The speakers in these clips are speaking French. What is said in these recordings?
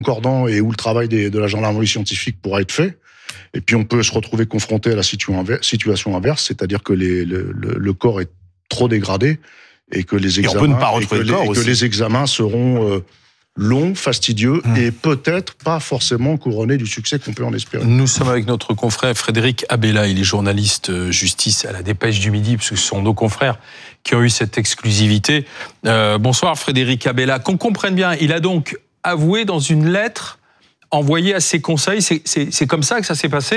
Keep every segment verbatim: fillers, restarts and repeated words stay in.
concordant et où le travail des, de la gendarmerie scientifique pourra être fait. Et puis on peut se retrouver confronté à la situation inverse, c'est-à-dire que les, le, le, le corps est trop dégradé et que les examens, et on peut ne pas retrouver et que, le corps les, et que les examens seront euh, longs, fastidieux mmh. et peut-être pas forcément couronnés du succès qu'on peut en espérer. Nous sommes avec notre confrère Frédéric Abella, il est journaliste justice à la Dépêche du Midi, parce que ce sont nos confrères qui ont eu cette exclusivité. Euh, bonsoir Frédéric Abella. Qu'on comprenne bien, il a donc avoué dans une lettre envoyée à ses conseils, c'est, c'est, c'est comme ça que ça s'est passé ?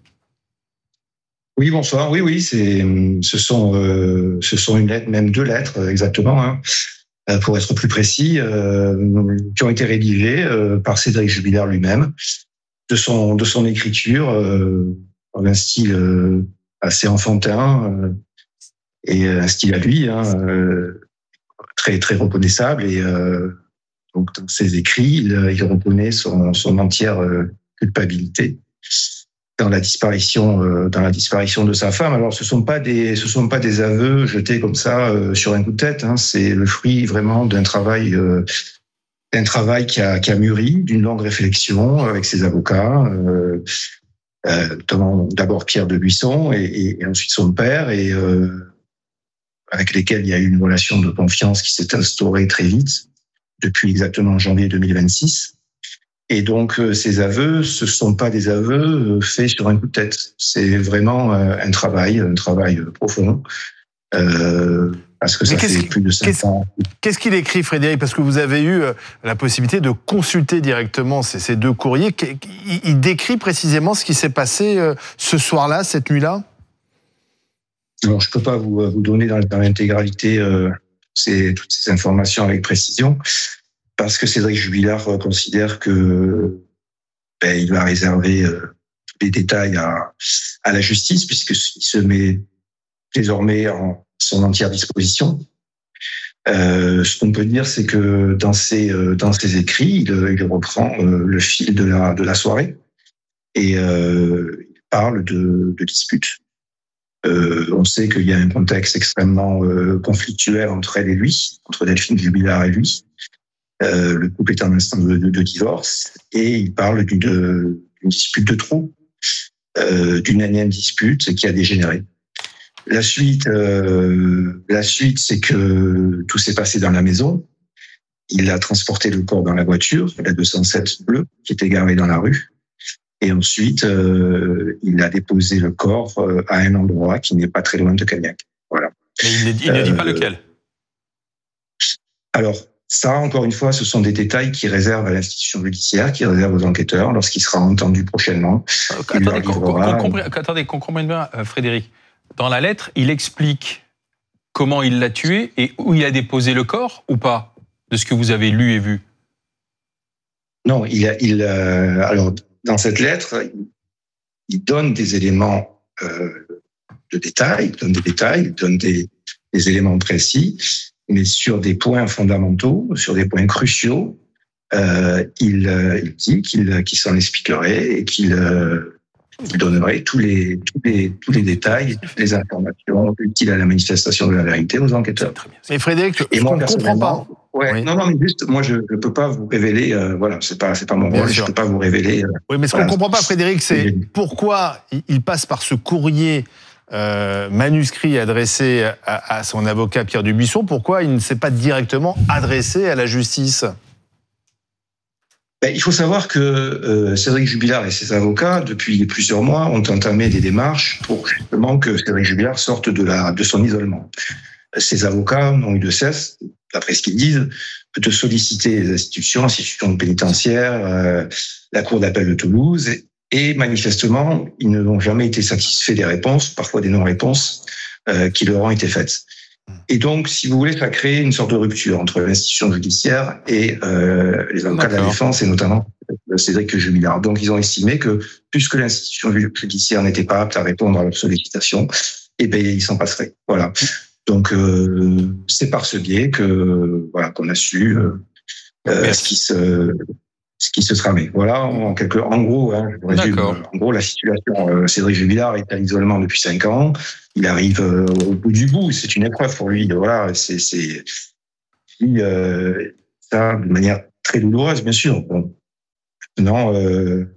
Oui, bonsoir. Oui, oui, c'est, ce sont, euh, ce sont une lettre, même deux lettres exactement, hein, pour être plus précis, euh, qui ont été rédigées euh, par Cédric Jubilard lui-même, de son, de son écriture, euh, dans un style euh, assez enfantin euh, et un style à lui, hein, euh, très très reconnaissable. Et euh, donc dans ses écrits, il, il reconnaît son, son entière euh, culpabilité dans la disparition euh, dans la disparition de sa femme. Alors ce sont pas des ce sont pas des aveux jetés comme ça euh, sur un coup de tête, hein. C'est le fruit vraiment d'un travail euh, d'un travail qui a qui a mûri, d'une longue réflexion avec ses avocats, euh, euh, notamment d'abord Pierre de Buisson et, et, et ensuite son père, et euh, avec lesquels il y a eu une relation de confiance qui s'est instaurée très vite depuis exactement janvier deux mille vingt-six. Et donc, euh, ces aveux, ce sont pas des aveux faits sur un coup de tête. C'est vraiment euh, un travail, un travail profond, euh, parce que ça fait plus de cinq qu'est-ce, ans. Qu'est-ce qu'il écrit, Frédéric ? Parce que vous avez eu la possibilité de consulter directement ces, ces deux courriers. Il, il décrit précisément ce qui s'est passé ce soir-là, cette nuit-là ? Alors, je peux pas vous, vous donner dans, dans l'intégralité euh, ces, toutes ces informations avec précision, parce que Cédric Jubilard considère que ben, il va réserver euh, tous les détails à, à la justice, puisqu'il se met désormais en son entière disposition. Euh, ce qu'on peut dire, c'est que dans ses, euh, dans ses écrits, il, il reprend euh, le fil de la, de la soirée et euh, il parle de, de disputes. Euh, on sait qu'il y a un contexte extrêmement euh, conflictuel entre elle et lui, entre Delphine Jubilard et lui. Euh, le couple est en instant de, de, de divorce, et il parle d'une, d'une dispute de trop, euh, d'une énième dispute qui a dégénéré. La suite, euh, la suite, c'est que tout s'est passé dans la maison. Il a transporté le corps dans la voiture, la deux cent sept bleue, qui était garée dans la rue. Et ensuite, euh, il a déposé le corps à un endroit qui n'est pas très loin de Cagnac. Voilà. Mais il, il ne dit euh, pas lequel. Alors, ça, encore une fois, ce sont des détails qui réservent à l'institution judiciaire, qui réservent aux enquêteurs lorsqu'il sera entendu prochainement. Euh, attendez, qu'on, qu'on, comprenne, attendez, qu'on comprenne bien, euh, Frédéric. Dans la lettre, il explique comment il l'a tué et où il a déposé le corps ou pas, de ce que vous avez lu et vu. Non, il a, il a, alors dans cette lettre, il donne des éléments euh, de détail, il donne des détails, il donne des, des éléments précis. Mais sur des points fondamentaux, sur des points cruciaux, euh, il, euh, il dit qu'il, qu'il s'en expliquerait et qu'il, euh, qu'il donnerait tous les, tous, les, tous les détails, toutes les informations utiles à la manifestation de la vérité aux enquêteurs. Mais Frédéric, et ce moi, qu'on ne comprend pas. Ouais, oui. Non, non, mais juste, moi, je ne peux pas vous révéler, euh, voilà, c'est pas, c'est pas mon rôle, je ne peux pas vous révéler. Euh, oui, mais ce voilà. qu'on ne comprend pas, Frédéric, c'est pourquoi il passe par ce courrier Euh, manuscrit adressé à, à son avocat Pierre Dubuisson, pourquoi il ne s'est pas directement adressé à la justice ? Ben, il faut savoir que euh, Cédric Jubilard et ses avocats, depuis plusieurs mois, ont entamé des démarches pour justement que Cédric Jubilard sorte de, la, de son isolement. Ses avocats n'ont eu de cesse, d'après ce qu'ils disent, de solliciter les institutions, institutions pénitentiaires, euh, la Cour d'appel de Toulouse, et, Et manifestement, ils n'ont jamais été satisfaits des réponses, parfois des non-réponses, euh, qui leur ont été faites. Et donc, si vous voulez, ça crée une sorte de rupture entre l'institution judiciaire et euh, les avocats D'accord. de la défense, et notamment Cédric Jubilard. Donc, ils ont estimé que, puisque l'institution judiciaire n'était pas apte à répondre à leurs sollicitations, eh bien, ils s'en passeraient. Voilà. Donc, euh, c'est par ce biais que voilà qu'on a su euh, euh, ce qui se ce qui se tramait. Voilà, en quelque, en gros, hein, je résume, en gros, la situation. Euh, Cédric Jubilard est à l'isolement depuis cinq ans. Il arrive euh, au bout du bout. C'est une épreuve pour lui. Voilà, c'est, c'est, euh, ça de manière très douloureuse, bien sûr. Bon, Non, euh,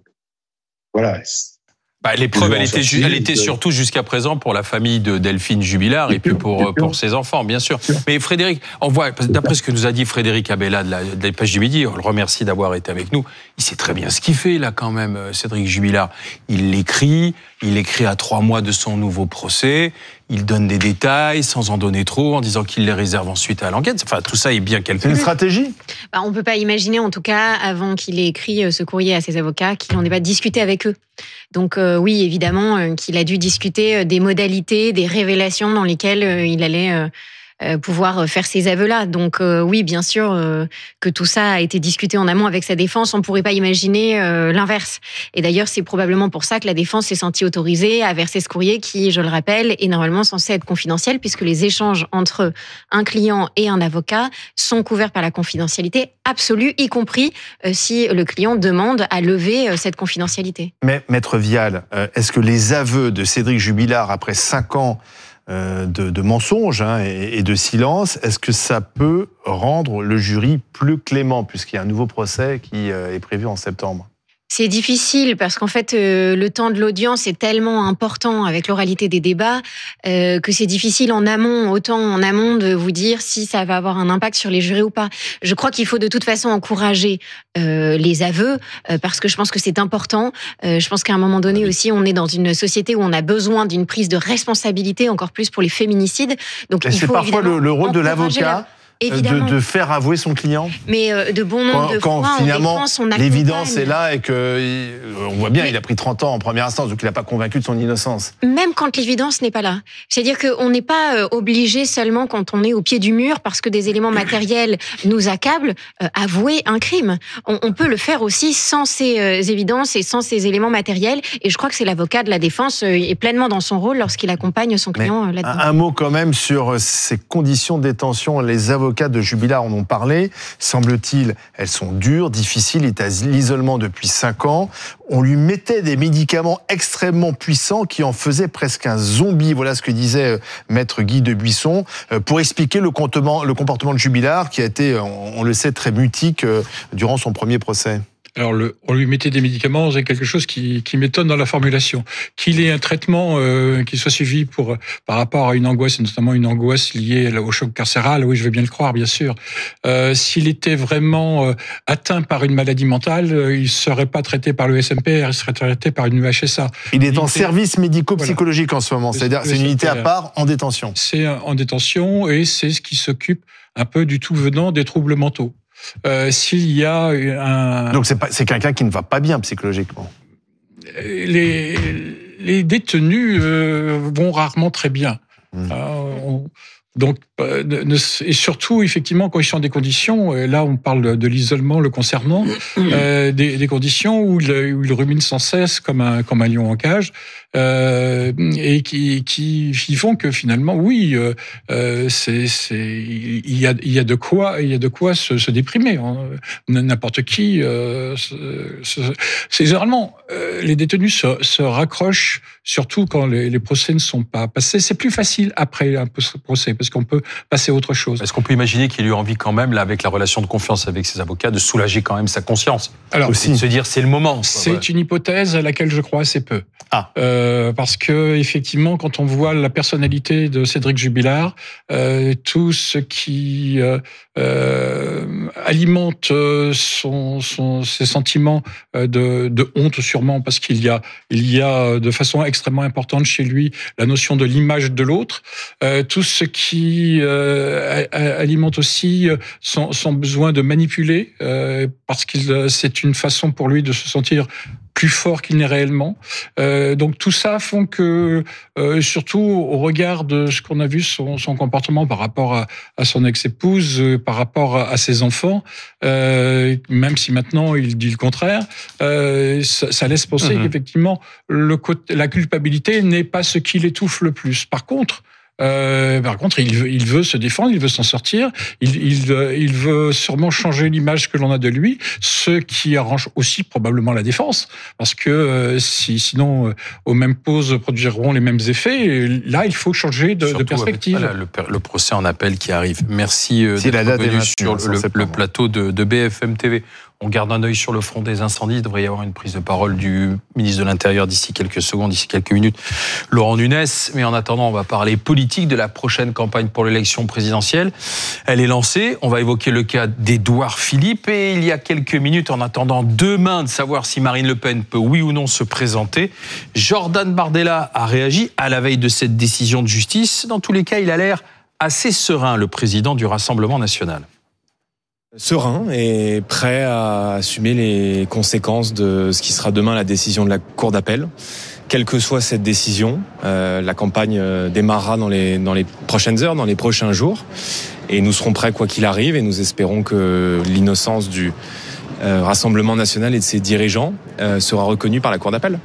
voilà. Bah, l'épreuve, elle était, elle était surtout jusqu'à présent pour la famille de Delphine Jubilard et puis pour, pour ses enfants, bien sûr. Mais Frédéric, on voit, d'après ce que nous a dit Frédéric Abella de la, de la Dépêche du Midi, on le remercie d'avoir été avec nous, il sait très bien ce qu'il fait là quand même, Cédric Jubilard. Il l'écrit, il écrit à trois mois de son nouveau procès, il donne des détails sans en donner trop, en disant qu'il les réserve ensuite à l'enquête. Enfin, tout ça est bien calculé. C'est une stratégie ? Bah, on ne peut pas imaginer, en tout cas, avant qu'il ait écrit ce courrier à ses avocats, qu'il n'en ait pas discuté avec eux. Donc euh, oui, évidemment, euh, qu'il a dû discuter des modalités, des révélations dans lesquelles euh, il allait euh, euh, pouvoir faire ces aveux-là. Donc euh, oui, bien sûr euh, que tout ça a été discuté en amont avec sa défense. On ne pourrait pas imaginer euh, l'inverse. Et d'ailleurs, c'est probablement pour ça que la défense s'est sentie autorisée à verser ce courrier qui, je le rappelle, est normalement censé être confidentiel puisque les échanges entre un client et un avocat sont couverts par la confidentialité absolue, y compris euh, si le client demande à lever euh, cette confidentialité. Mais Maître Vial, euh, est-ce que les aveux de Cédric Jubilard après cinq ans euh, de, de mensonges hein, et, et de silence, est-ce que ça peut rendre le jury plus clément puisqu'il y a un nouveau procès qui euh, est prévu en septembre ? C'est difficile parce qu'en fait, euh, le temps de l'audience est tellement important avec l'oralité des débats euh, que c'est difficile en amont, autant en amont de vous dire si ça va avoir un impact sur les jurés ou pas. Je crois qu'il faut de toute façon encourager euh, les aveux euh, parce que je pense que c'est important. Euh, je pense qu'à un moment donné aussi, on est dans une société où on a besoin d'une prise de responsabilité, encore plus pour les féminicides. Donc, et il c'est faut parfois le, le rôle de l'avocat. La... Évidemment. De, de faire avouer son client. Mais euh, de bon nombre quand, de quand fois, finalement, en défense, on accompagne. L'évidence est là et que on voit bien, mais, il a pris trente ans en première instance, donc il n'a pas convaincu de son innocence. Même quand l'évidence n'est pas là. C'est-à-dire qu'on n'est pas euh, obligé seulement quand on est au pied du mur, parce que des éléments matériels nous accablent, euh, avouer un crime. On, on peut le faire aussi sans ces euh, évidences et sans ces éléments matériels. Et je crois que c'est l'avocat de la défense euh, est pleinement dans son rôle lorsqu'il accompagne son client mais euh, là-dedans. Un, un mot quand même sur ces conditions de détention. Les avocats de Jubilard en ont parlé. Semble-t-il, elles sont dures, difficiles. Il est à l'isolement depuis cinq ans. On lui mettait des médicaments extrêmement puissants qui en faisaient presque un zombie. Voilà ce que disait Maître Guy Debuisson pour expliquer le comportement, le comportement de Jubilard qui a été, on le sait, très mutique durant son premier procès. Alors, le, on lui mettait des médicaments, c'est quelque chose qui, qui m'étonne dans la formulation. Qu'il ait un traitement euh, qui soit suivi pour, par rapport à une angoisse, et notamment une angoisse liée au choc carcéral, oui, je veux bien le croire, bien sûr. Euh, s'il était vraiment euh, atteint par une maladie mentale, euh, il ne serait pas traité par le S M P R, il serait traité par une U H S A. Il est en service médico-psychologique voilà. en ce moment, c'est-à-dire c'est une unité à part en détention. C'est en détention et c'est ce qui s'occupe un peu du tout venant des troubles mentaux. Euh, s'il y a un... Donc c'est, pas, c'est quelqu'un qui ne va pas bien psychologiquement. Les, les détenus euh, vont rarement très bien. Mmh. Euh, on, donc, euh, ne, et surtout, effectivement, quand ils sont dans des conditions, et là on parle de, de l'isolement le concernant, euh, des, des conditions où il, où il rumine sans cesse comme un, comme un lion en cage, euh, et qui, qui, qui font que finalement, oui, euh, c'est, c'est, il y a, il y a de quoi, il y a de quoi se, se déprimer. Hein. N'importe qui, euh, se, se, c'est généralement euh, les détenus se, se raccrochent, surtout quand les, les procès ne sont pas passés. C'est plus facile après un procès parce qu'on peut passer à autre chose. Est-ce qu'on peut imaginer qu'il ait eu envie quand même, là, avec la relation de confiance avec ses avocats, de soulager quand même sa conscience? Alors, aussi de se dire c'est le moment. C'est quoi, ouais. une hypothèse à laquelle je crois assez peu. Ah. Euh, parce que effectivement, quand on voit la personnalité de Cédric Jubilard, euh, tout ce qui euh, euh, alimente son, son, ses sentiments de, de honte, sûrement, parce qu'il y a, il y a de façon extrêmement importante chez lui la notion de l'image de l'autre, euh, tout ce qui euh, alimente aussi son, son besoin de manipuler, euh, parce que c'est une façon pour lui de se sentir plus fort qu'il n'est réellement. Euh, donc tout ça font que, euh, surtout au regard de ce qu'on a vu son, son comportement par rapport à, à son ex-épouse, euh, par rapport à, à ses enfants, euh, même si maintenant il dit le contraire, euh, ça, ça laisse penser mmh. qu'effectivement le côté, la culpabilité n'est pas ce qui l'étouffe le plus. Par contre, Euh, par contre, il veut, il veut se défendre, il veut s'en sortir, il, il, il veut sûrement changer l'image que l'on a de lui, ce qui arrange aussi probablement la défense, parce que euh, si, sinon, euh, aux mêmes pauses produiront les mêmes effets. Et là, il faut changer de, de perspective. Avec, voilà, le, le procès en appel qui arrive. Merci euh, d'être venu sur le, le plateau de, de B F M T V. On garde un œil sur le front des incendies. Il devrait y avoir une prise de parole du ministre de l'Intérieur d'ici quelques secondes, d'ici quelques minutes, Laurent Nunez. Mais en attendant, on va parler politique de la prochaine campagne pour l'élection présidentielle. Elle est lancée. On va évoquer le cas d'Édouard Philippe. Et il y a quelques minutes, en attendant demain de savoir si Marine Le Pen peut oui ou non se présenter, Jordan Bardella a réagi à la veille de cette décision de justice. Dans tous les cas, il a l'air assez serein, le président du Rassemblement national. Serein et prêt à assumer les conséquences de ce qui sera demain la décision de la Cour d'appel. Quelle que soit cette décision, euh, la campagne démarrera dans les, dans les prochaines heures, dans les prochains jours. Et nous serons prêts quoi qu'il arrive et nous espérons que l'innocence du euh, Rassemblement national et de ses dirigeants euh, sera reconnue par la Cour d'appel.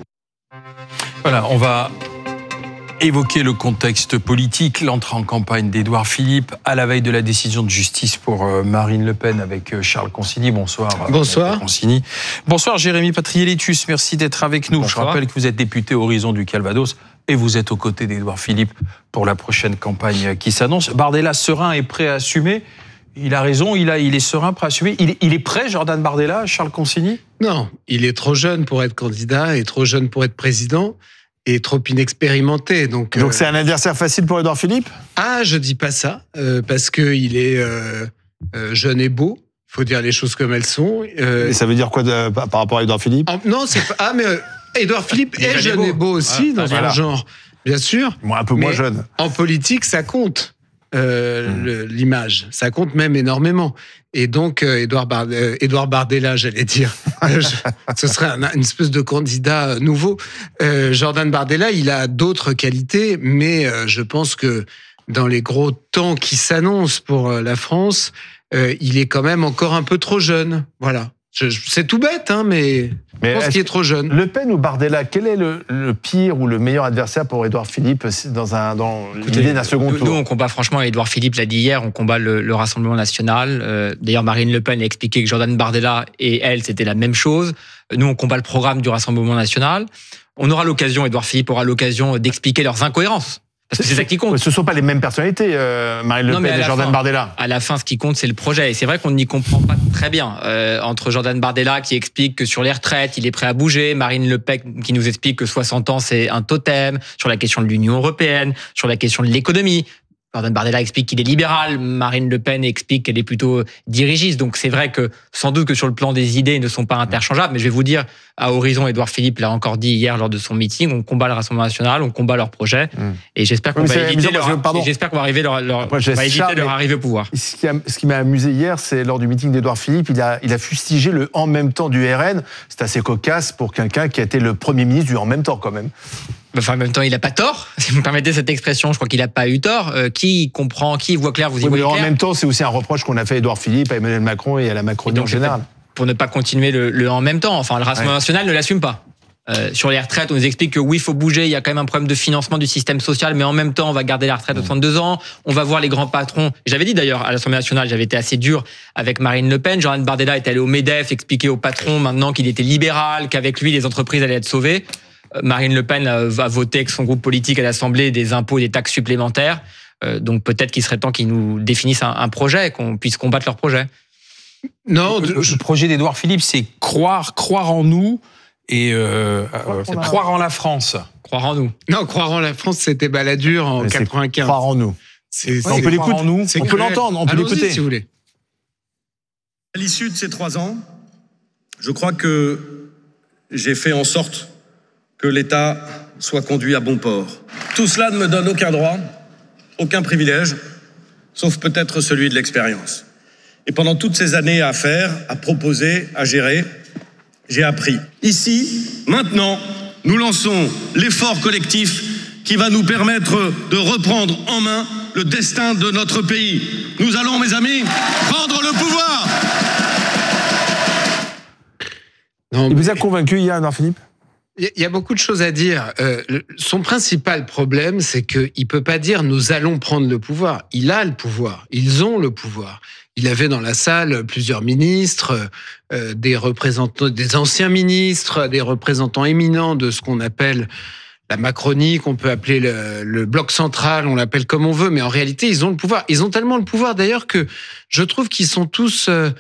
Voilà, on va évoquer le contexte politique, l'entrée en campagne d'Édouard Philippe à la veille de la décision de justice pour Marine Le Pen avec Charles Consigny. Bonsoir. Bonsoir. Consigny. Bonsoir Jérémy Patriélitus, merci d'être avec nous. Bonsoir. Je rappelle que vous êtes député Horizon du Calvados et vous êtes aux côtés d'Édouard Philippe pour la prochaine campagne qui s'annonce. Bardella serein et prêt à assumer. Il a raison, il, a, il est serein, prêt à assumer. Il, il est prêt, Jordan Bardella, Charles Consigny ? Non, il est trop jeune pour être candidat et trop jeune pour être président. Et trop inexpérimenté. Donc, donc euh... c'est un adversaire facile pour Édouard Philippe ? Ah, je dis pas ça, euh, parce qu'il est euh, euh, jeune et beau. Il faut dire les choses comme elles sont. Euh... Et ça veut dire quoi de, par rapport à Édouard Philippe ? en, Non, c'est pas. Ah, mais euh, Édouard Philippe est jeune beau. et beau aussi, ah, dans voilà. un genre, bien sûr. Moi, un peu moins jeune. En politique, ça compte. Euh, mmh. le, l'image, ça compte même énormément. Et donc, euh, Édouard, Bard- euh, Édouard Bardella, j'allais dire, euh, je, ce serait un, une espèce de candidat nouveau. Euh, Jordan Bardella, il a d'autres qualités, mais euh, je pense que dans les gros temps qui s'annoncent pour euh, la France, euh, il est quand même encore un peu trop jeune. Voilà. Je, je, c'est tout bête, hein, mais, mais je pense qu'il est trop jeune. Le Pen ou Bardella, quel est le, le pire ou le meilleur adversaire pour Édouard Philippe dans, un, dans l'idée d'un second nous, tour ? Nous, on combat franchement, Édouard Philippe l'a dit hier, on combat le, le Rassemblement national. Euh, d'ailleurs, Marine Le Pen a expliqué que Jordan Bardella et elle, c'était la même chose. Nous, on combat le programme du Rassemblement national. On aura l'occasion, Édouard Philippe aura l'occasion d'expliquer leurs incohérences. Parce que c'est ça qui compte. Ce ne sont pas les mêmes personnalités, euh, Marine Le non, Pen et Jordan fin, Bardella. À la fin, ce qui compte, c'est le projet. Et c'est vrai qu'on n'y comprend pas très bien. Euh, entre Jordan Bardella qui explique que sur les retraites, il est prêt à bouger, Marine Le Pen qui nous explique que soixante ans, c'est un totem, sur la question de l'Union européenne, sur la question de l'économie. Jordan Bardella explique qu'il est libéral, Marine Le Pen explique qu'elle est plutôt dirigiste. Donc c'est vrai que sans doute que sur le plan des idées, ils ne sont pas interchangeables. Mais je vais vous dire, à Horizon, Édouard Philippe l'a encore dit hier lors de son meeting, on combat le Rassemblement national, on combat leur projet. Mmh. Et j'espère qu'on, oui, va éviter leur, que, j'espère qu'on va arriver leur, leur, Moi, va éviter Charles, leur arrivée au pouvoir. Ce qui, a, ce qui m'a amusé hier, c'est lors du meeting d'Édouard Philippe, il a, il a fustigé le « en même temps » du R N. C'est assez cocasse pour quelqu'un qui a été le Premier ministre du « en même temps » quand même. Enfin, en même temps, il n'a pas tort. Si vous me permettez cette expression, je crois qu'il n'a pas eu tort. Euh, qui comprend, qui voit clair, vous y oui, voyez mais clair. En même temps, c'est aussi un reproche qu'on a fait à Édouard Philippe, à Emmanuel Macron et à la Macronie en général. Pour ne pas continuer le, le en même temps. Enfin, le Rassemblement ouais. national ne l'assume pas. Euh, sur les retraites, on nous explique que oui, il faut bouger, il y a quand même un problème de financement du système social, mais en même temps, on va garder la retraite à soixante-deux ans, on va voir les grands patrons. J'avais dit d'ailleurs à l'Assemblée nationale, j'avais été assez dur avec Marine Le Pen. Jordan Bardella est allé au MEDEF expliquer aux patrons maintenant qu'il était libéral, qu'avec lui, les entreprises allaient être sauvées. Marine Le Pen va voter avec son groupe politique à l'Assemblée des impôts et des taxes supplémentaires. Euh, donc peut-être qu'il serait temps qu'ils nous définissent un, un projet, qu'on puisse combattre leur projet. Non, le, le projet d'Édouard Philippe, c'est croire, croire en nous et euh, euh, croire en la France. Croire en nous. Non, croire en la France, c'était Balladur en quatre-vingt-quinze. Croire en nous. C'est, c'est, on peut l'écouter, en nous. On peut l'entendre, on peut Allons-y, l'écouter. Si vous voulez. À l'issue de ces trois ans, je crois que j'ai fait en sorte que l'État soit conduit à bon port. Tout cela ne me donne aucun droit, aucun privilège, sauf peut-être celui de l'expérience. Et pendant toutes ces années à faire, à proposer, à gérer, j'ai appris. Ici, maintenant, nous lançons l'effort collectif qui va nous permettre de reprendre en main le destin de notre pays. Nous allons, mes amis, prendre le pouvoir. Non, Il vous a convaincu hier, Édouard Philippe ? Il y a beaucoup de choses à dire. Euh, son principal problème, c'est qu'il ne peut pas dire « nous allons prendre le pouvoir ». Il a le pouvoir. Ils ont le pouvoir. Il avait dans la salle plusieurs ministres, euh, des représentants, des anciens ministres, des représentants éminents de ce qu'on appelle la Macronie, qu'on peut appeler le, le bloc central, on l'appelle comme on veut, mais en réalité, ils ont le pouvoir. Ils ont tellement le pouvoir, d'ailleurs, que je trouve qu'ils sont tous... Euh,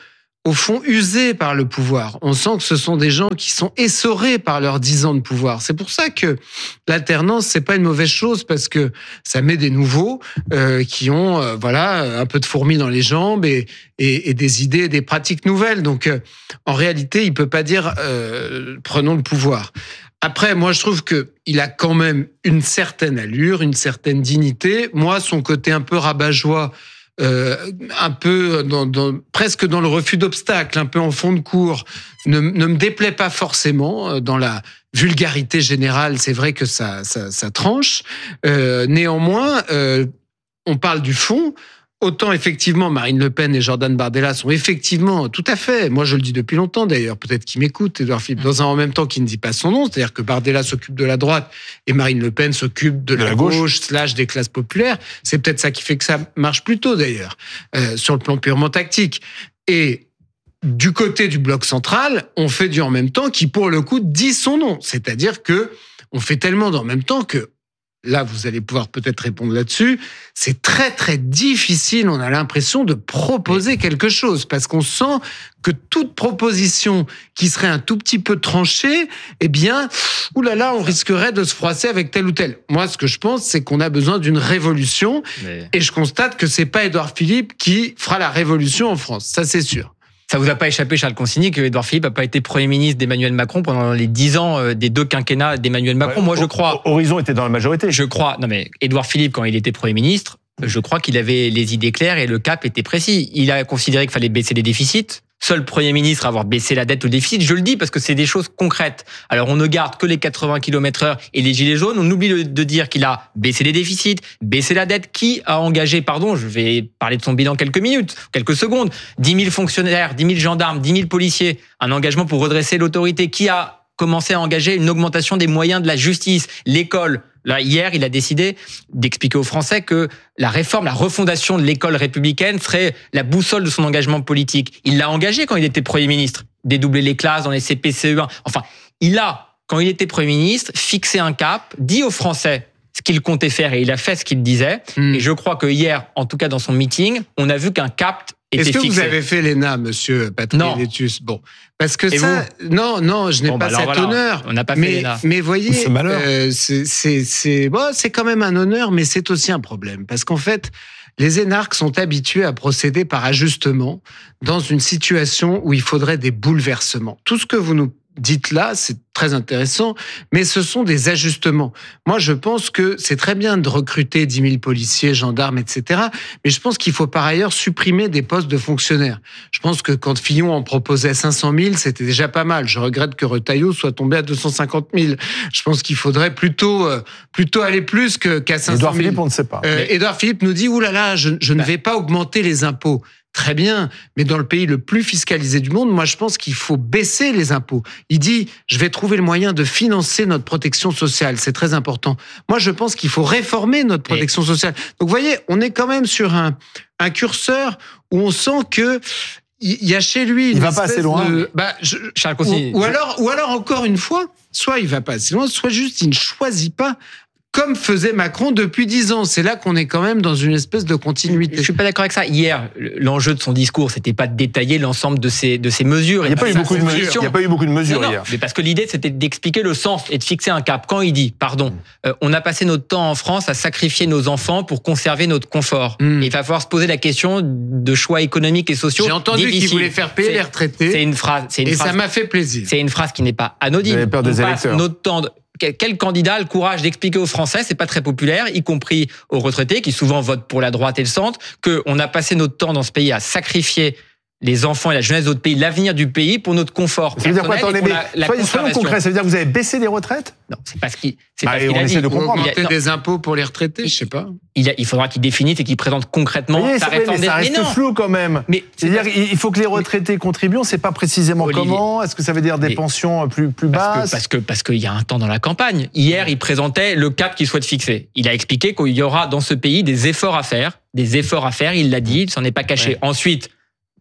au fond, usés par le pouvoir. On sent que ce sont des gens qui sont essorés par leurs dix ans de pouvoir. C'est pour ça que l'alternance, c'est pas une mauvaise chose, parce que ça met des nouveaux euh, qui ont, euh, voilà, un peu de fourmis dans les jambes et, et, et des idées, des pratiques nouvelles. Donc, euh, en réalité, il peut pas dire euh, prenons le pouvoir. Après, moi, je trouve que il a quand même une certaine allure, une certaine dignité. Moi, son côté un peu rabat-joie, Euh, un peu dans, dans, presque dans le refus d'obstacle, un peu en fond de cours, ne, ne me déplaît pas forcément. Dans la vulgarité générale, c'est vrai que ça, ça, ça tranche. Euh, néanmoins, euh, on parle du fond. Autant, effectivement, Marine Le Pen et Jordan Bardella sont effectivement, tout à fait, moi je le dis depuis longtemps d'ailleurs, peut-être qu'il m'écoute, Édouard Philippe, dans un en même temps qui ne dit pas son nom, c'est-à-dire que Bardella s'occupe de la droite et Marine Le Pen s'occupe de, de la, la gauche, gauche, slash des classes populaires. C'est peut-être ça qui fait que ça marche plutôt d'ailleurs, euh, sur le plan purement tactique. Et du côté du bloc central, on fait du en même temps qui, pour le coup, dit son nom. C'est-à-dire que on fait tellement d'en même temps que, là, vous allez pouvoir peut-être répondre là-dessus, c'est très, très difficile, on a l'impression, de proposer quelque chose, parce qu'on sent que toute proposition qui serait un tout petit peu tranchée, eh bien, oulala, on risquerait de se froisser avec tel ou tel. Moi, ce que je pense, c'est qu'on a besoin d'une révolution, mais... et je constate que c'est pas Édouard Philippe qui fera la révolution en France, ça c'est sûr. Ça vous a pas échappé, Charles Consigny, que Édouard Philippe n'a pas été Premier ministre d'Emmanuel Macron pendant les dix ans des deux quinquennats d'Emmanuel Macron. Ouais, Moi, je crois... Horizon était dans la majorité. Je crois... Non, mais Édouard Philippe, quand il était Premier ministre, je crois qu'il avait les idées claires et le cap était précis. Il a considéré qu'il fallait baisser les déficits. Seul Premier ministre à avoir baissé la dette ou le déficit. Je le dis parce que c'est des choses concrètes. Alors, on ne garde que les quatre-vingts kilomètres heure et les gilets jaunes. On oublie de dire qu'il a baissé les déficits, baissé la dette. Qui a engagé, pardon, je vais parler de son bilan quelques minutes, quelques secondes, dix mille fonctionnaires, dix mille gendarmes, dix mille policiers, un engagement pour redresser l'autorité. Qui a commencé à engager une augmentation des moyens de la justice, l'école? Là, hier, il a décidé d'expliquer aux Français que la réforme, la refondation de l'école républicaine serait la boussole de son engagement politique. Il l'a engagé quand il était Premier ministre. Dédoubler les classes dans les C P C E un. Enfin, il a, quand il était Premier ministre, fixé un cap, dit aux Français ce qu'il comptait faire et il a fait ce qu'il disait. Mmh. Et je crois que hier, en tout cas dans son meeting, on a vu qu'un cap était fixé. Est-ce que vous avez fait l'E N A, monsieur Patrick Létus? Bon, parce que et ça, vous non, non, je n'ai bon, pas bah cet voilà, honneur. On n'a pas fait mais, l'E N A. Mais voyez, c'est euh, c'est, c'est, c'est, bon, c'est quand même un honneur, mais c'est aussi un problème. Parce qu'en fait, les énarques sont habitués à procéder par ajustement dans une situation où il faudrait des bouleversements. Tout ce que vous nous dites là, c'est très intéressant, mais ce sont des ajustements. Moi, je pense que c'est très bien de recruter dix mille policiers, gendarmes, et cetera, mais je pense qu'il faut par ailleurs supprimer des postes de fonctionnaires. Je pense que quand Fillon en proposait cinq cent mille, c'était déjà pas mal. Je regrette que Retailleau soit tombé à deux cent cinquante mille. Je pense qu'il faudrait plutôt, euh, plutôt aller plus que, qu'à cinq cent mille. Édouard Philippe, on ne sait pas. Euh, mais... Édouard Philippe nous dit, oulala, je, je ne vais pas augmenter les impôts. Très bien, mais dans le pays le plus fiscalisé du monde, moi je pense qu'il faut baisser les impôts. Il dit, je vais trouver le moyen de financer notre protection sociale, c'est très important. Moi je pense qu'il faut réformer notre protection sociale. Donc vous voyez, on est quand même sur un, un curseur où on sent que il y a chez lui une il va pas assez loin. De, bah, je, Charles ou, Consigny, ou alors, ou alors encore une fois, soit il va pas assez loin, soit juste il ne choisit pas. Comme faisait Macron depuis dix ans. C'est là qu'on est quand même dans une espèce de continuité. Je suis pas d'accord avec ça. Hier, l'enjeu de son discours, c'était pas de détailler l'ensemble de ces, de ces mesures. Il n'y a, pas eu beaucoup de mesures. Il n'y a pas eu beaucoup de mesures non, non, hier. Mais parce que l'idée, c'était d'expliquer le sens et de fixer un cap. Quand il dit, pardon, euh, on a passé notre temps en France à sacrifier nos enfants pour conserver notre confort. Mm. Et il va falloir se poser la question de choix économiques et sociaux. J'ai entendu qu'il voulait faire payer les retraités. C'est une phrase. C'est une et phrase, ça m'a fait plaisir. C'est une phrase qui n'est pas anodine. Vous avez peur des on passe électeurs. notre temps de, Quel candidat a le courage d'expliquer aux Français, c'est pas très populaire, y compris aux retraités qui souvent votent pour la droite et le centre, qu'on a passé notre temps dans ce pays à sacrifier les enfants et la jeunesse de notre pays, l'avenir du pays pour notre confort. Ça veut dire quoi, attendez, mais la, la soyons, soyons concrets, ça veut dire que vous avez baissé les retraites? Non, c'est pas ce qu'il, c'est bah, pas ce qu'il on a essaie dit. de comprendre. Augmenter des impôts pour les retraités, je sais pas. Il, a, il faudra qu'il définisse et qu'il présente concrètement oui, sa vrai, réforme. Mais ça reste mais flou quand même. Mais c'est-à-dire il faut que les retraités mais... contribuent, on ne sait pas précisément Olivier. Comment. Est-ce que ça veut dire des mais... pensions plus, plus basses? Parce que parce qu'il y a un temps dans la campagne. Hier, il présentait le cap qu'il souhaite fixer. Il a expliqué qu'il y aura dans ce pays des efforts à faire. Des efforts à faire, il l'a dit, il s'en est pas caché. Ouais. Ensuite,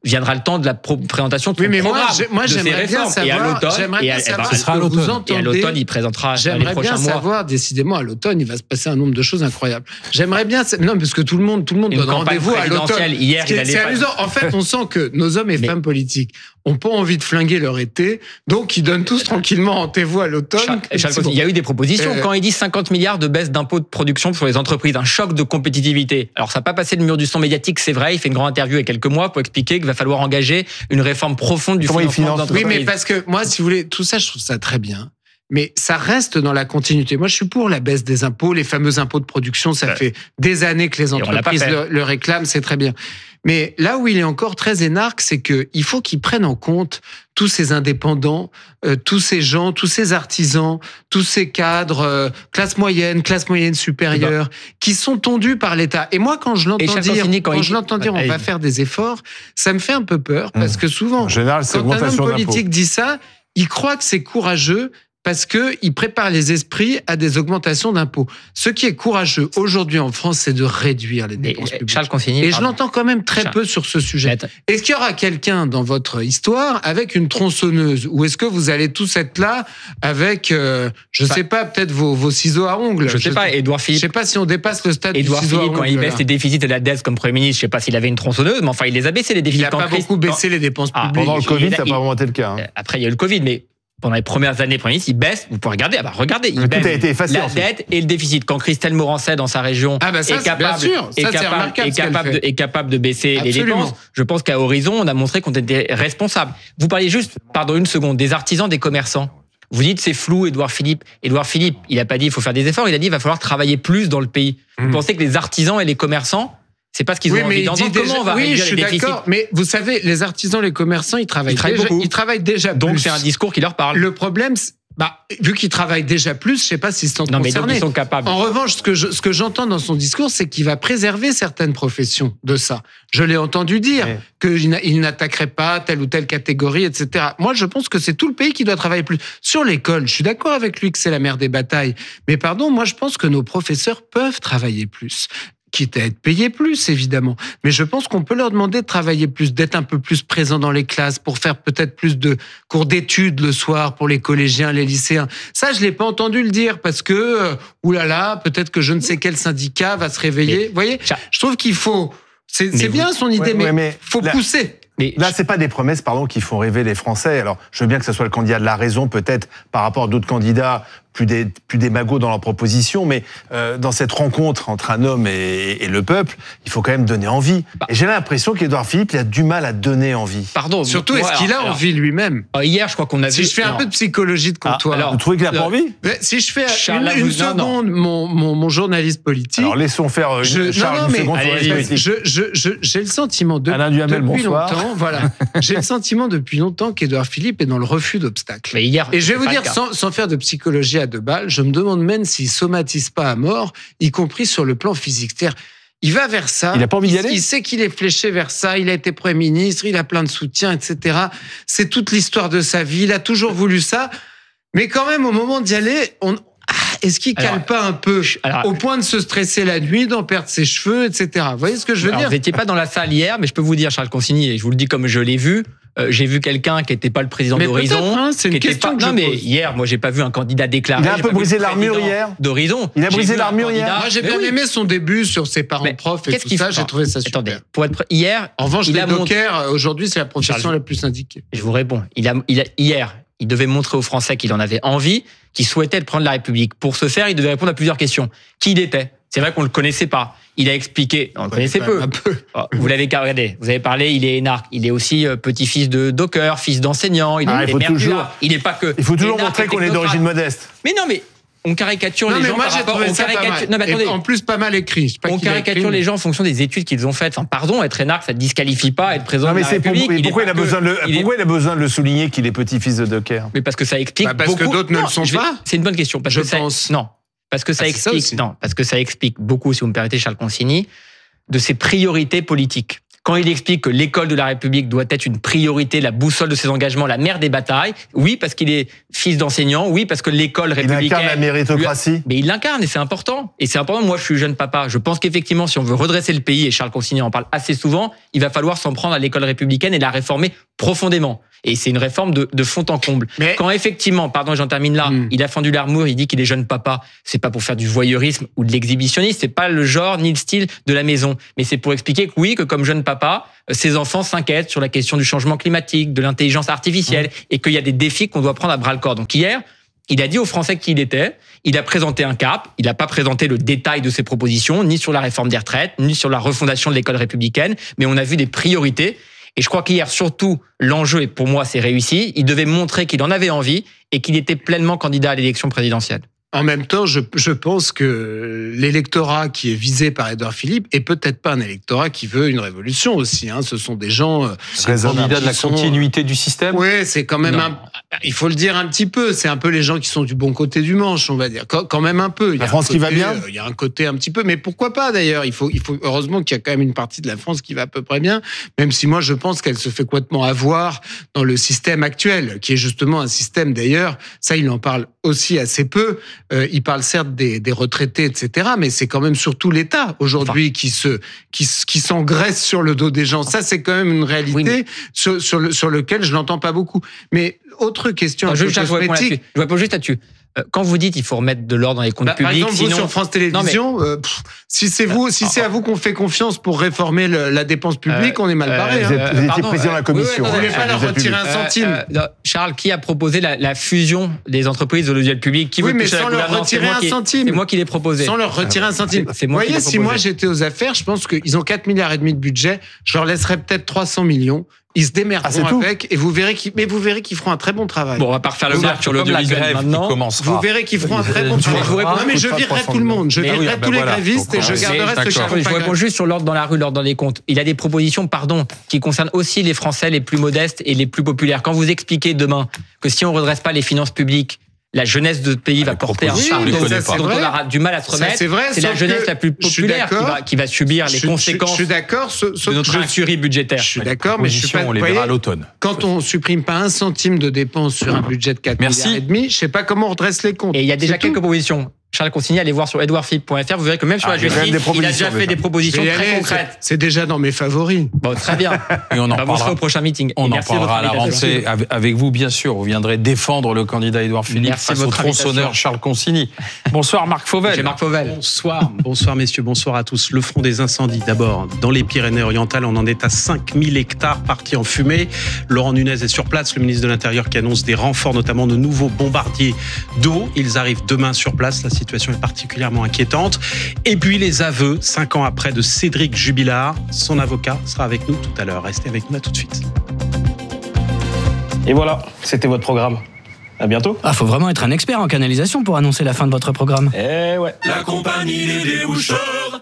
viendra le temps de la pro- présentation de son oui, mais programme, moi, j'ai- moi, de ses j'aimerais bien réformes. Et à savoir- l'automne, j'aimerais et à, bien eh ben, savoir ce ce sera à que vous l'automne. Et à entendez. l'automne, il présentera dans les J'aimerais prochains bien mois. savoir, décidément, à l'automne, il va se passer un nombre de choses incroyables. J'aimerais bien, non, parce que tout le monde, tout le monde Une donne campagne rendez-vous à l'automne. présidentielle, hier, Ce qui il est- allait C'est pas- amusant. En fait, on sent que nos hommes et Mais- femmes politiques ont pas envie de flinguer leur été, donc ils donnent tous tranquillement rendez-vous à l'automne. Charles- Charles C'est bon. Consigny, il y a eu des propositions. Euh, Quand ils disent cinquante milliards de baisse d'impôts de production sur les entreprises, un choc de compétitivité. Alors, ça n'a pas passé le mur du son médiatique, c'est vrai. Il fait une grande interview il y a quelques mois pour expliquer qu'il va falloir engager une réforme profonde du Comment il financement finance d'entreprises. Oui, mais parce que moi, si vous voulez, tout ça, je trouve ça très bien. Mais ça reste dans la continuité. Moi, je suis pour la baisse des impôts, les fameux impôts de production. Ça Ouais. fait des années que les on l'a pas entreprises fait. le, le réclament, c'est très bien. Mais là où il est encore très énarque, c'est que il faut qu'ils prennent en compte tous ces indépendants, euh, tous ces gens, tous ces artisans, tous ces cadres, euh, classe moyenne, classe moyenne supérieure, qui sont tondus par l'État. Et moi, quand je l'entends Charles dire, Consigny, quand quand il je dit- l'entends dire, on Allez. va faire des efforts, ça me fait un peu peur, parce que souvent, En général, c'est quand un homme augmentation d'impôts. politique dit ça, il croit que c'est courageux parce qu'il prépare les esprits à des augmentations d'impôts. Ce qui est courageux aujourd'hui en France, c'est de réduire les Mais, dépenses euh, publiques. Charles Consigny. Et je pardon. l'entends quand même très Charles- peu sur ce sujet. Mais attends, Est-ce qu'il y aura quelqu'un dans votre histoire avec une tronçonneuse, ou est-ce que vous allez tous être là avec, euh, je Bah, sais pas, peut-être vos, vos ciseaux à ongles. Je sais pas, Édouard Je Philippe. sais pas si on dépasse le stade Édouard du ciseau Philippe, à quand il ongles, baisse là. les déficits et la dette comme Premier ministre, je sais pas s'il avait une tronçonneuse, mais enfin, il les a baissés, les déficits. Il n'a Quand pas Christ- beaucoup baissé les dépenses Ah, publiques. Pendant le il- Covid, il- ça n'a il- pas vraiment été le cas. hein. Euh, Après, il y a eu le Covid, mais pendant les premières années, Premier ministre, il baisse. Vous pouvez regarder. Ah bah, regardez. Il Mais tout baisse a été effacé, la ensuite. dette et le déficit. Quand Christelle Morancet, dans sa région, Ah bah ça, est c'est- capable, bien sûr. est Ça, c'est capable, remarquable, est ce qu'elle capable, de, fait. est capable de baisser les Absolument. dépenses, je pense qu'à Horizon, on a montré qu'on était responsable. Vous parliez juste, pardon, une seconde, des artisans, des commerçants. Vous dites c'est flou, Édouard Philippe. Édouard Philippe, il n'a pas dit il faut faire des efforts, il a dit il va falloir travailler plus dans le pays. Vous Mmh. pensez que les artisans et les commerçants, c'est pas ce qu'ils Oui, ont mais envie il d'entendre. dit Comment déjà- on va oui, réduire je suis les déficits? d'accord. Mais vous savez, les artisans, les commerçants, ils travaillent, Ils travaillent déjà, beaucoup. ils travaillent déjà Donc plus. c'est un discours qui leur parle. Le problème, c'est- bah, vu qu'ils travaillent déjà plus, je sais pas s'ils se sentent Non, mais donc concernés. ils sont capables. En revanche, ce que je- ce que j'entends dans son discours, c'est qu'il va préserver certaines professions de ça. Je l'ai entendu dire Ouais. qu'il n'a- il n'attaquerait pas telle ou telle catégorie, et cetera. Moi, je pense que c'est tout le pays qui doit travailler plus. Sur l'école, je suis d'accord avec lui que c'est la mère des batailles. Mais pardon, moi, je pense que nos professeurs peuvent travailler plus. Quitte à être payés plus, évidemment. Mais je pense qu'on peut leur demander de travailler plus, d'être un peu plus présents dans les classes, pour faire peut-être plus de cours d'études le soir pour les collégiens, les lycéens. Ça, je l'ai pas entendu le dire parce que, euh, oulala, peut-être que je ne sais quel syndicat va se réveiller. Vous voyez, Cha- je trouve qu'il faut. C'est Mais c'est vous- bien son idée, Ouais, mais ouais, mais faut là- pousser. Mais Là, c'est pas des promesses, pardon, qui font rêver les Français. Alors, je veux bien que ce soit le candidat de la raison, peut-être, par rapport à d'autres candidats plus des plus démagos dans leurs propositions, mais euh, dans cette rencontre entre un homme et, et le peuple, il faut quand même donner envie. Bah. Et j'ai l'impression qu'Édouard Philippe, il a du mal à donner envie. pardon. Surtout, moi, est-ce qu'il a alors- envie lui-même? alors, Hier, je crois qu'on a Si vu. je fais un non. peu de psychologie de comptoir. alors, Vous trouvez qu'il a pas le- envie? Mais si je fais Charles, une, une vous- non, non. seconde mon, mon, mon journaliste politique. Alors, laissons faire euh, Je- non, Charles non, une mais- seconde sur allez, les allez, politiques. Je, je, je, j'ai le sentiment de, Alain Duhamel, depuis bonsoir. longtemps, voilà, j'ai le sentiment depuis longtemps qu'Édouard Philippe est dans le refus d'obstacles. Mais hier, Et je vais c'est vous pas dire, le cas. sans, sans faire de psychologie à deux balles, je me demande même s'il somatise pas à mort, y compris sur le plan physique. C'est-à-dire, il va vers ça. Il a pas envie d'y aller Il sait qu'il est fléché vers ça. Il a été Premier ministre, il a plein de soutien, et cetera. C'est toute l'histoire de sa vie. Il a toujours voulu ça. Mais quand même, au moment d'y aller, on, ah, est-ce qu'il cale Alors, pas un peu alors- au point de se stresser la nuit, d'en perdre ses cheveux, et cetera. Vous voyez ce que je veux Alors, dire? vous n'étiez pas dans la salle hier, mais je peux vous dire, Charles Consigny, et je vous le dis comme je l'ai vu, euh, j'ai vu quelqu'un qui n'était pas le président Mais d'Horizon. peut-être, hein, c'est une qui était question pas- que non, je mais pose. hier, moi, j'ai pas vu un candidat déclaré. Il a un j'ai peu pas vu brisé le l'armure président hier. D'Horizon. Il a J'ai brisé vu un l'armure hier. candidat- Moi, j'ai Mais bien oui. aimé son début sur ses parents Mais profs et qu'est-ce tout qu'il ça. fait J'ai trouvé ça super. Attendez, pour être hier, En revanche, il les a montré- dockers, euh, aujourd'hui, c'est la profession Charles- la plus syndiquée. je vous réponds. Il a, il a, hier, il devait montrer aux Français qu'il en avait envie, qu'il souhaitait prendre la République. Pour ce faire, il devait répondre à plusieurs questions. Qui il était? C'est vrai qu'on le connaissait pas. Il a expliqué. On le connaissait Quand même peu. un peu. Oh, Vous l'avez regardé. Vous avez parlé. Il est énarque. Il est aussi euh, petit-fils de docker, fils d'enseignant. Il, Ah, est il faut mercure. toujours- Il n'est pas que. Il faut toujours énarque montrer et qu'on est technocrate. d'origine modeste. Mais non, mais on caricature Non, les mais gens moi, par j'ai rapport. trouvé On ça pas caricature. mal. Non, mais Et attendez. en plus, pas mal écrit. Je sais pas On qui l'a caricature écrit, les mais- gens en fonction des études qu'ils ont faites. Enfin, pardon, être énarque, ça ne disqualifie pas être président Non, mais de la c'est pour- République. mais est pourquoi il pas a que- besoin de le, il est- pourquoi il a besoin de le souligner qu'il est petit-fils de Docker? Mais parce que ça explique Bah, parce que beaucoup. d'autres ne Non, le sont je vais- pas. C'est une bonne question. Parce Je que ça- pense. Non, parce que ça Ah, c'est ça explique. aussi. Non, parce que ça explique beaucoup, si vous me permettez, Charles Consigny, de ses priorités politiques. Quand il explique que l'école de la République doit être une priorité, la boussole de ses engagements, la mère des batailles, oui, parce qu'il est fils d'enseignant, oui, parce que l'école républicaine... Il incarne la méritocratie. Mais il l'incarne et c'est important. Et c'est important, moi je suis jeune papa, je pense qu'effectivement si on veut redresser le pays, et Charles Consigny en parle assez souvent, il va falloir s'en prendre à l'école républicaine et la réformer profondément. Et c'est une réforme de, de fond en comble. Mais... Quand effectivement, pardon, j'en termine là, mmh. il a fendu l'armure, il dit qu'il est jeune papa, c'est pas pour faire du voyeurisme ou de l'exhibitionnisme, c'est pas le genre ni le style de la maison, mais c'est pour expliquer que oui, que comme jeune papa, ses enfants s'inquiètent sur la question du changement climatique, de l'intelligence artificielle, mmh. et qu'il y a des défis qu'on doit prendre à bras le corps. Donc hier, il a dit aux Français qui il était, il a présenté un cap, il n'a pas présenté le détail de ses propositions, ni sur la réforme des retraites, ni sur la refondation de l'école républicaine, mais on a vu des priorités. Et je crois qu'hier, surtout, l'enjeu, et pour moi, c'est réussi, il devait montrer qu'il en avait envie et qu'il était pleinement candidat à l'élection présidentielle. En même temps, je, je pense que l'électorat qui est visé par Édouard Philippe est peut-être pas un électorat qui veut une révolution aussi. Hein. Ce sont des gens... C'est le candidat de la sont... continuité du système. Oui, c'est quand même non. un... Il faut le dire un petit peu. C'est un peu les gens qui sont du bon côté du manche, on va dire. Quand, quand même un peu. Il la France côté, qui va bien. Il y a un côté un petit peu. Mais pourquoi pas d'ailleurs ? Il faut, il faut heureusement qu'il y a quand même une partie de la France qui va à peu près bien. Même si moi, je pense qu'elle se fait complètement avoir dans le système actuel, qui est justement un système d'ailleurs. Ça, il en parle aussi assez peu. Euh, il parle certes des, des retraités, et cetera, mais c'est quand même surtout l'État aujourd'hui enfin. qui se qui, qui s'engraisse sur le dos des gens. Ça, c'est quand même une réalité oui, mais... sur, sur, le, sur lequel je n'entends pas beaucoup. Mais autre question non, un je, peu je cosmétique. Je réponds juste là-dessus. Quand vous dites il faut remettre de l'ordre dans les comptes bah, publics, par exemple, sinon... vous sur France Télévisions, mais... euh, pff, si c'est vous, si c'est à vous qu'on fait confiance pour réformer le, la dépense publique, euh, on est mal barré. Euh, hein. Vous, êtes, vous étiez président de la commission. Oui, oui, vous ne voulez pas leur retirer un centime. Euh, euh, Charles, qui a proposé la, la fusion des entreprises de l'audiovisuel public? Qui oui, veut mais sans leur retirer un centime. C'est moi qui l'ai proposé. Sans leur retirer un centime. C'est moi vous voyez, si moi j'étais aux affaires, je pense qu'ils ont quatre milliards et demi de budget. Je leur laisserais peut-être trois cents millions. Ils se démerderont ah, avec et vous verrez qu'ils, mais vous verrez qu'ils feront un très bon travail. Bon, on va pas refaire le graphe sur l'audiovisuel maintenant. Vous verrez qu'ils feront un très bon travail. Non, mais je virerai tout le monde. Je virerai tous les grévistes et je garderai ce chef. Je vous réponds juste sur l'ordre dans la rue, l'ordre dans les comptes. Il a des propositions, pardon, qui concernent aussi les Français les plus modestes et les plus populaires. Quand vous expliquez demain que si on redresse pas les finances publiques, la jeunesse de pays va porter un fardeau dont on aura du mal à se remettre. C'est vrai, c'est la jeunesse la plus populaire qui va, qui va subir les je, conséquences je, je suis d'accord, ce, ce, de notre incurie budgétaire. Je suis d'accord, mais je suis pas... On les verra à l'automne. Quand on supprime pas un centime de dépenses sur un budget de quatre milliards et demi, je sais pas comment on redresse les comptes. Et il y a déjà quelques propositions. Charles Consigny, allez voir sur edouard philippe point f r, vous verrez que même sur ah, la justice, il a déjà fait des propositions très aller, concrètes. C'est déjà dans mes favoris. Bon, très bien. Et on en bah, parlera au prochain meeting. On en parlera à la rentrée avec vous, bien sûr. Vous viendrez défendre le candidat Édouard Philippe Merci face au tronçonneur Charles Consigny. Bonsoir Marc Fauvel. J'ai Marc Fauvel. Bonsoir, bonsoir messieurs, bonsoir à tous. Le front des incendies, d'abord, dans les Pyrénées-Orientales, on en est à cinq mille hectares partis en fumée. Laurent Nunez est sur place, le ministre de l'Intérieur qui annonce des renforts, notamment de nouveaux bombardiers d'eau. Ils arrivent demain sur place. La situation est particulièrement inquiétante. Et puis les aveux, cinq ans après, de Cédric Jubilard. Son avocat sera avec nous tout à l'heure. Restez avec nous, à tout de suite. Et voilà, c'était votre programme. À bientôt. Ah, faut vraiment être un expert en canalisation pour annoncer la fin de votre programme. Eh ouais. La compagnie des déboucheurs.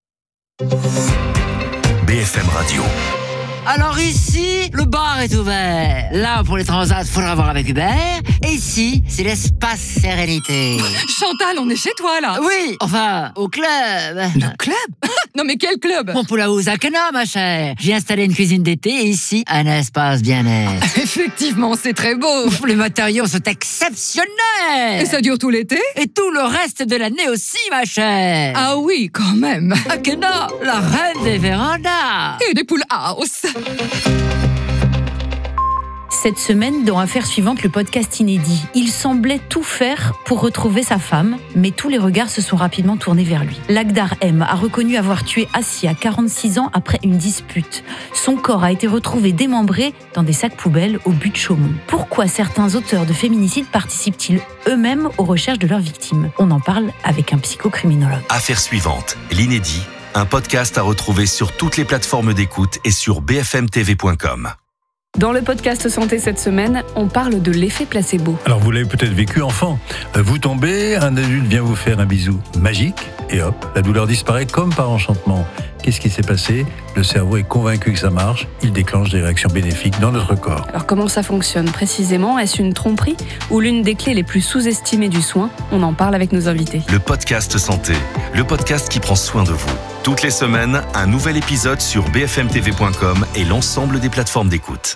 B F M Radio. Alors ici, le bar est ouvert. Là, pour les transats, faudra voir avec Hubert. Et ici, c'est l'espace sérénité. Chantal, on est chez toi, là. Oui, enfin, au club. Le club? Non, mais quel club? Mon Poulaouz Akana, ma chère. J'ai installé une cuisine d'été et ici, un espace bien-être. Effectivement, c'est très beau. Les matériaux sont exceptionnels. Et ça dure tout l'été? Et tout le reste de l'année aussi, ma chère. Ah oui, quand même. Akana, la reine des vérandas. Et des poules house. Cette semaine, dans Affaires suivantes, le podcast inédit, il semblait tout faire pour retrouver sa femme, mais tous les regards se sont rapidement tournés vers lui. Lakhdar M a reconnu avoir tué Assia, quarante-six ans, après une dispute. Son corps a été retrouvé démembré dans des sacs poubelles au but de Chaumont. Pourquoi certains auteurs de féminicides participent-ils eux-mêmes aux recherches de leurs victimes? On en parle avec un psychocriminologue. Affaires suivantes, l'inédit, un podcast à retrouver sur toutes les plateformes d'écoute et sur b f m t v point com. Dans le podcast Santé cette semaine, on parle de l'effet placebo. Alors vous l'avez peut-être vécu enfant. Vous tombez, un adulte vient vous faire un bisou magique et hop, la douleur disparaît comme par enchantement. Qu'est-ce qui s'est passé ? Le cerveau est convaincu que ça marche, il déclenche des réactions bénéfiques dans notre corps. Alors comment ça fonctionne précisément ? Est-ce une tromperie ou l'une des clés les plus sous-estimées du soin ? On en parle avec nos invités. Le podcast Santé, le podcast qui prend soin de vous. Toutes les semaines, un nouvel épisode sur b f m t v point com et l'ensemble des plateformes d'écoute.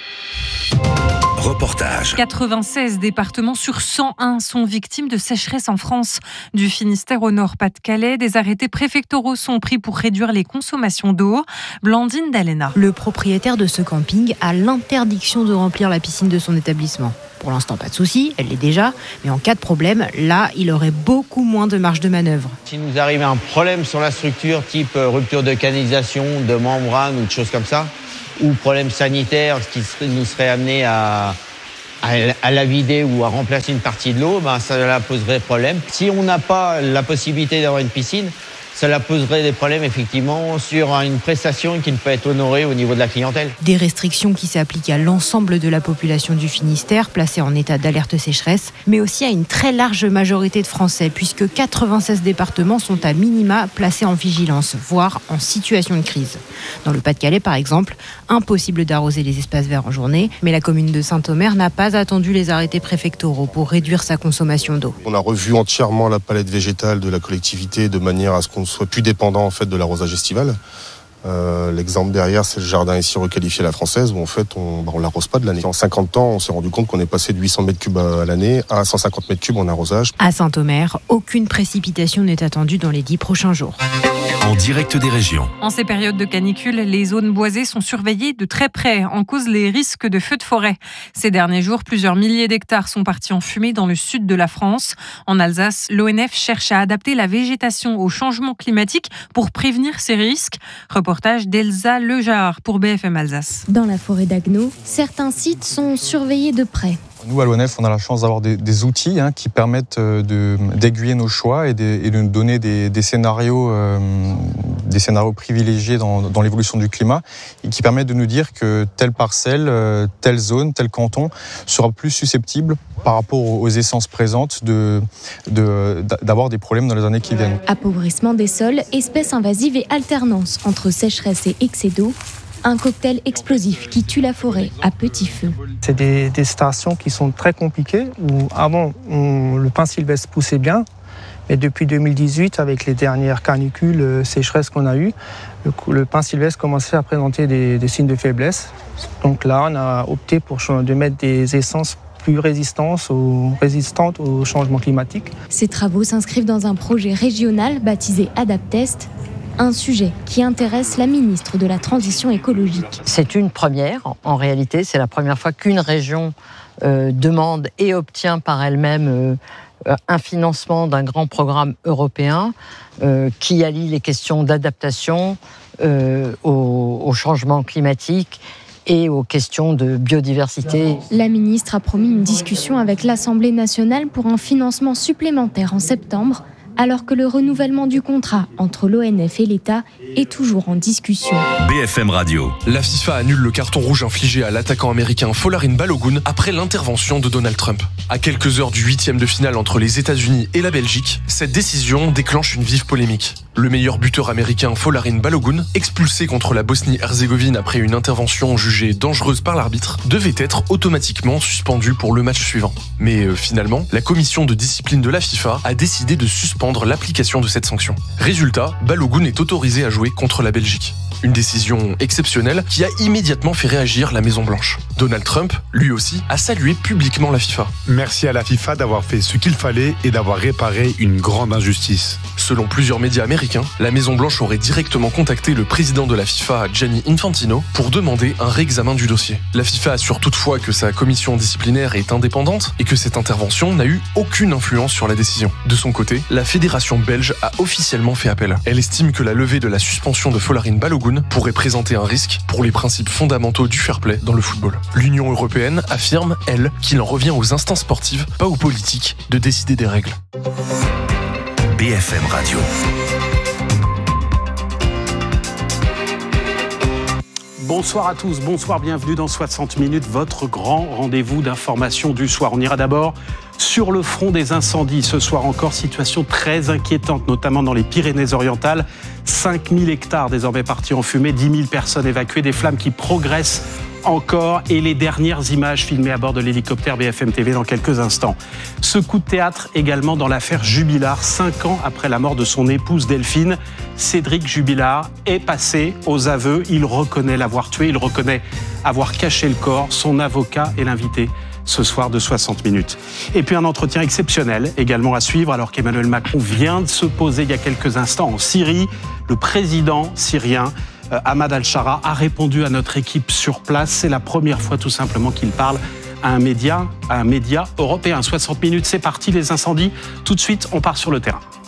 Reportage. quatre-vingt-seize départements sur cent un sont victimes de sécheresse en France. Du Finistère au nord Pas-de-Calais, des arrêtés préfectoraux sont pris pour réduire les consommations d'eau. Blandine Dalena. Le propriétaire de ce camping a l'interdiction de remplir la piscine de son établissement. Pour l'instant, pas de souci, elle l'est déjà, mais en cas de problème, là, il aurait beaucoup moins de marge de manœuvre. S'il nous arrive un problème sur la structure, type rupture de canalisation, de membrane ou de choses comme ça, ou problème sanitaire, ce qui nous serait amené à, à, à la vider ou à remplacer une partie de l'eau, ben ça la poserait problème. Si on n'a pas la possibilité d'avoir une piscine, cela poserait des problèmes effectivement sur une prestation qui ne peut être honorée au niveau de la clientèle. Des restrictions qui s'appliquent à l'ensemble de la population du Finistère, placée en état d'alerte sécheresse, mais aussi à une très large majorité de Français, puisque quatre-vingt-seize départements sont à minima placés en vigilance, voire en situation de crise. Dans le Pas-de-Calais, par exemple, impossible d'arroser les espaces verts en journée, mais la commune de Saint-Omer n'a pas attendu les arrêtés préfectoraux pour réduire sa consommation d'eau. On a revu entièrement la palette végétale de la collectivité de manière à ce qu'on soit plus dépendant en fait de l'arrosage estival. Euh, l'exemple derrière, c'est le jardin ici requalifié à la française, où en fait on bah, on l'arrose pas de l'année. En cinquante ans, on s'est rendu compte qu'on est passé de huit cents mètres cubes à l'année à cent cinquante mètres cubes en arrosage. À Saint-Omer, aucune précipitation n'est attendue dans les dix prochains jours. En direct des régions. En ces périodes de canicule, les zones boisées sont surveillées de très près, en cause les risques de feux de forêt. Ces derniers jours, plusieurs milliers d'hectares sont partis en fumée dans le sud de la France. En Alsace, l'O N F cherche à adapter la végétation au changement climatique pour prévenir ces risques. Reportage d'Elsa Lejar pour B F M Alsace. Dans la forêt d'Agneau, certains sites sont surveillés de près. Nous, à l'O N F, on a la chance d'avoir des, des outils hein, qui permettent de, d'aiguiller nos choix et de, et de nous donner des, des, scénarios, euh, des scénarios privilégiés dans, dans l'évolution du climat et qui permettent de nous dire que telle parcelle, euh, telle zone, tel canton sera plus susceptible par rapport aux, aux essences présentes de, de, d'avoir des problèmes dans les années qui viennent. Appauvrissement des sols, espèces invasives et alternance entre sécheresse et excès d'eau. Un cocktail explosif qui tue la forêt à petit feu. C'est des, des stations qui sont très compliquées, où avant, on, le pin sylvestre poussait bien, mais depuis deux mille dix-huit, avec les dernières canicules, euh, sécheresses qu'on a eues, le, le pin sylvestre commençait à présenter des, des signes de faiblesse. Donc là, on a opté pour de mettre des essences plus résistantes au, résistantes au changement climatique. Ces travaux s'inscrivent dans un projet régional baptisé AdapTest, un sujet qui intéresse la ministre de la Transition écologique. C'est une première, en réalité, c'est la première fois qu'une région euh, demande et obtient par elle-même euh, un financement d'un grand programme européen euh, qui allie les questions d'adaptation euh, au, au changement climatique et aux questions de biodiversité. La ministre a promis une discussion avec l'Assemblée nationale pour un financement supplémentaire en septembre, alors que le renouvellement du contrat entre l'O N F et l'État est toujours en discussion. B F M Radio. La FIFA annule le carton rouge infligé à l'attaquant américain Folarin Balogun après l'intervention de Donald Trump. À quelques heures du huitième de finale entre les États-Unis et la Belgique, cette décision déclenche une vive polémique. Le meilleur buteur américain Folarin Balogun, expulsé contre la Bosnie-Herzégovine après une intervention jugée dangereuse par l'arbitre, devait être automatiquement suspendu pour le match suivant. Mais euh, finalement, la commission de discipline de la FIFA a décidé de suspendre l'application de cette sanction. Résultat, Balogun est autorisé à jouer contre la Belgique. Une décision exceptionnelle qui a immédiatement fait réagir la Maison-Blanche. Donald Trump, lui aussi, a salué publiquement la FIFA. Merci à la FIFA d'avoir fait ce qu'il fallait et d'avoir réparé une grande injustice. Selon plusieurs médias américains, la Maison-Blanche aurait directement contacté le président de la FIFA, Gianni Infantino, pour demander un réexamen du dossier. La FIFA assure toutefois que sa commission disciplinaire est indépendante et que cette intervention n'a eu aucune influence sur la décision. De son côté, la fédération belge a officiellement fait appel. Elle estime que la levée de la suspension de Folarin Balogun pourrait présenter un risque pour les principes fondamentaux du fair play dans le football. L'Union européenne affirme, elle, qu'il en revient aux instances sportives, pas aux politiques, de décider des règles. B F M Radio. Bonsoir à tous, bonsoir, bienvenue dans soixante minutes, votre grand rendez-vous d'information du soir. On ira d'abord sur le front des incendies. Ce soir encore, situation très inquiétante, notamment dans les Pyrénées-Orientales. cinq mille hectares désormais partis en fumée, dix mille personnes évacuées, des flammes qui progressent encore et les dernières images filmées à bord de l'hélicoptère B F M T V dans quelques instants. Ce coup de théâtre également dans l'affaire Jubilard. Cinq ans après la mort de son épouse Delphine, Cédric Jubilard est passé aux aveux. Il reconnaît l'avoir tué, il reconnaît avoir caché le corps. Son avocat est l'invité ce soir de soixante minutes. Et puis un entretien exceptionnel également à suivre alors qu'Emmanuel Macron vient de se poser il y a quelques instants en Syrie. Le président syrien Ahmad Al-Shara a répondu à notre équipe sur place. C'est la première fois tout simplement qu'il parle à un média, à un média européen. soixante minutes, c'est parti, les incendies. Tout de suite, on part sur le terrain.